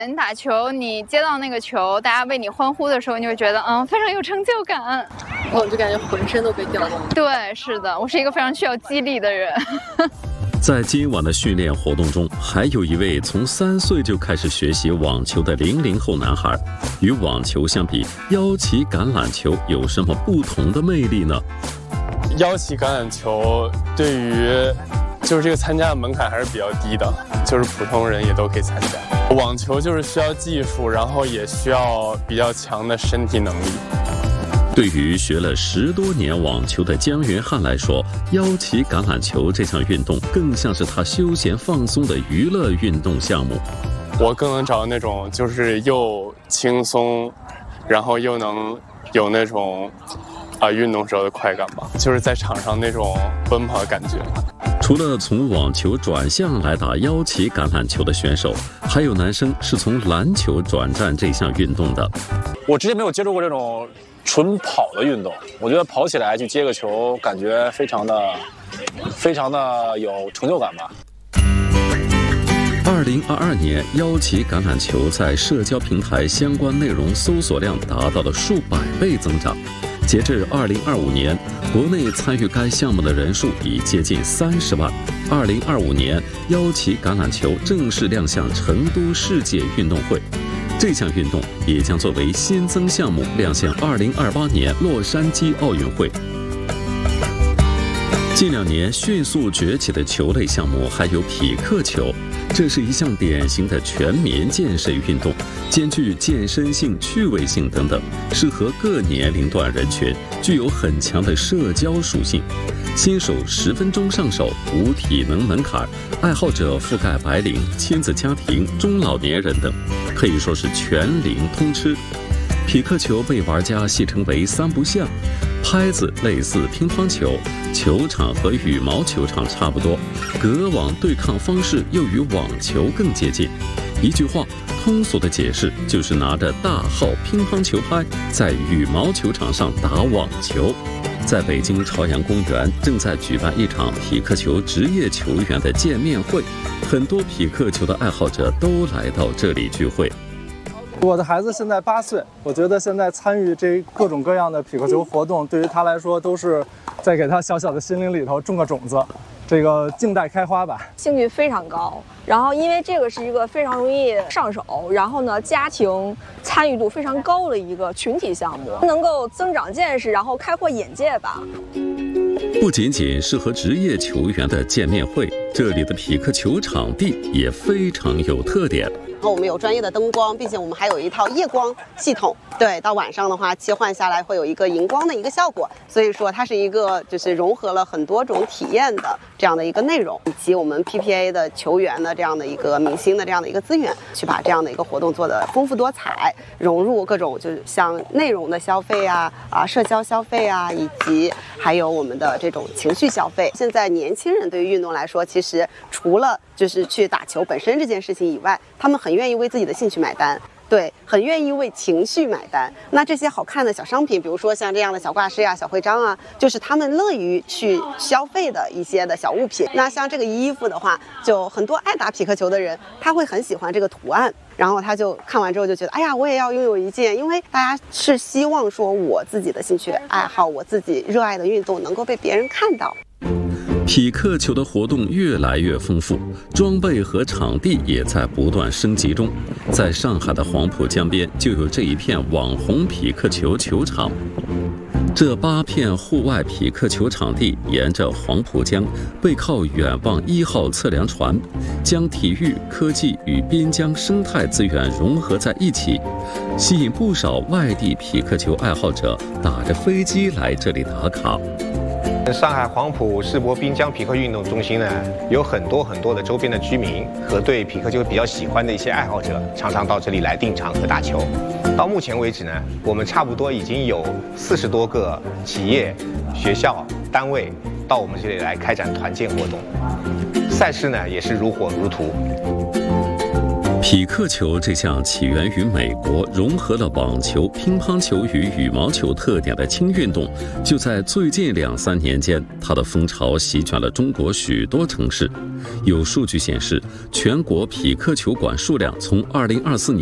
你打球，你接到那个球，大家为你欢呼的时候，你会觉得非常有成就感。 我就感觉浑身都被调动。 对，是的，我是一个非常需要激励的人。 在今晚的训练活动中，还有一位从3岁就开始学习网球的00后男孩。与网球相比，腰旗橄榄球有什么不同的魅力呢？ 腰旗橄榄球对于就是这个参加的门槛还是比较低的，就是普通人也都可以参加。网球就是需要技术，然后也需要比较强的身体能力。 对于学了10多年网球的姜云翰来说，腰旗橄榄球这项运动更像是他休闲放松的娱乐运动项目。 我更能找那种就是又轻松，然后又能有那种运动时候的快感吧，就是在场上那种奔跑的感觉。 除了从网球转向来打腰旗橄榄球的选手，还有男生是从篮球转战这项运动的。 我之前没有接触过这种纯跑的运动，我觉得跑起来去接个球，感觉非常的有成就感吧。 2022年，腰旗橄榄球在社交平台相关内容搜索量达到了数百倍增长。截至2025年，国内参与该项目的人数已接近30万。2025年，腰旗橄榄球正式亮相成都世界运动会。这项运动也将作为新增项目亮相2028年洛杉矶奥运会。近2年迅速崛起的球类项目还有匹克球，这是一项典型的全民健身运动，兼具健身性、趣味性等等，适合各年龄段人群，具有很强的社交属性。新手10分钟上手，无体能门槛，爱好者覆盖白领、亲子家庭、中老年人等，可以说是全龄通吃。匹克球被玩家戏称为3不像，拍子类似乒乓球，球场和羽毛球场差不多，隔网对抗方式又与网球更接近。一句话，通俗的解释就是拿着大号乒乓球拍在羽毛球场上打网球。在北京朝阳公园正在举办一场匹克球职业球员的见面会，很多匹克球的爱好者都来到这里聚会。 我的孩子现在8岁，我觉得现在参与这各种各样的匹克球活动，对于他来说都是在给他小小的心灵里头种个种子，这个静待开花吧。 兴趣非常高，然后因为这个是一个非常容易上手，然后呢家庭参与度非常高的一个群体项目，能够增长见识，然后开阔眼界吧。 不仅仅适合职业球员的见面会，这里的匹克球场地也非常有特点。 然后我们有专业的灯光，并且我们还有一套夜光系统。对，到晚上的话切换下来会有一个荧光的一个效果，所以说它是一个就是融合了很多种体验的这样的一个内容，以及我们 PPA 的球员的这样的一个明星的这样的一个资源，去把这样的一个活动做得丰富多彩，融入各种就是像内容的消费社交消费以及还有我们的这种情绪消费。现在年轻人对于运动来说，其实除了就是去打球本身这件事情以外，他们很愿意为自己的兴趣买单，对，很愿意为情绪买单。那这些好看的小商品，比如说像这样的小挂饰小徽章就是他们乐于去消费的一些的小物品。那像这个衣服的话，就很多爱打匹克球的人，他会很喜欢这个图案，然后他就看完之后就觉得，哎呀，我也要拥有一件，因为大家是希望说我自己的兴趣爱好，我自己热爱的运动能够被别人看到。 匹克球的活动越来越丰富，装备和场地也在不断升级中。在上海的黄浦江边就有这一片网红匹克球球场。这8片户外匹克球场地沿着黄浦江，背靠远望1号测量船，将体育、科技与滨江生态资源融合在一起，吸引不少外地匹克球爱好者打着飞机来这里打卡。 上海黄浦世博滨江匹克运动中心呢，有很多的周边的居民和对匹克球比较喜欢的一些爱好者，常常到这里来订场和打球。到目前为止呢，我们差不多已经有40多个企业、学校、单位到我们这里来开展团建活动，赛事呢也是如火如荼。 匹匹克球这项起源于美国、融合了网球、乒乓球与羽毛球特点的轻运动，就在最近2-3年间，它的风潮席卷了中国许多城市。有数据显示，全国匹克球馆数量从2024